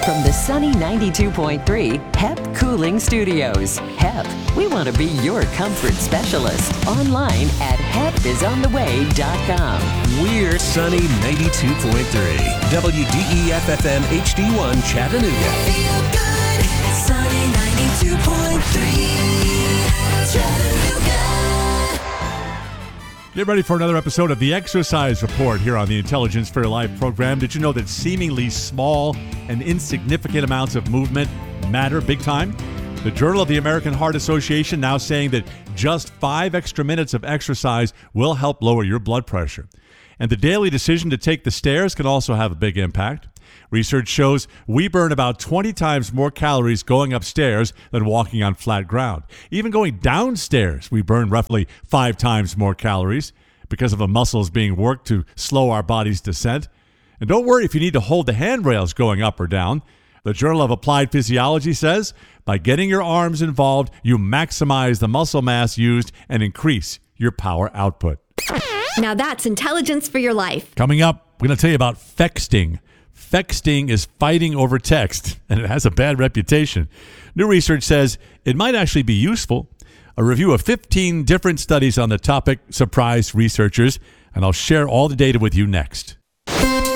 From the sunny 92.3 HEP Cooling Studios. HEP, we want to be your comfort specialist. Online at hepisontheway.com. We're Sunny 92.3 WDEF-FM HD1 Chattanooga. Feel good, Sunny 92.3 Chattanooga. Get ready for another episode of the Exercise Report here on the Intelligence for Your Life program. Did you know that seemingly small and insignificant amounts of movement matter big time? The Journal of the American Heart Association now saying that just 5 extra minutes of exercise will help lower your blood pressure. And the daily decision to take the stairs can also have a big impact. Research shows we burn about 20 times more calories going upstairs than walking on flat ground. Even going downstairs, we burn roughly 5 times more calories because of the muscles being worked to slow our body's descent. And don't worry if you need to hold the handrails going up or down. The Journal of Applied Physiology says by getting your arms involved, you maximize the muscle mass used and increase your power output. Now that's intelligence for your life. Coming up, we're going to tell you about fexting. Fexting is fighting over text, and it has a bad reputation. New research says it might actually be useful. A review of 15 different studies on the topic surprised researchers, and I'll share all the data with you next.